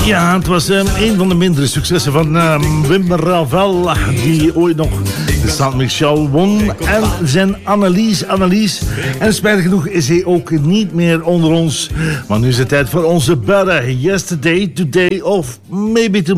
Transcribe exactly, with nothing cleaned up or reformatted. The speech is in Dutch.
Ja, het was um, een van de mindere successen van um, Wim Ravel, die ooit nog de Saint-Michel won. En zijn Annelies, Annelies. En spijtig genoeg is hij ook niet meer onder ons. Maar nu is het tijd voor onze Better Yesterday, Today of Maybe Tomorrow.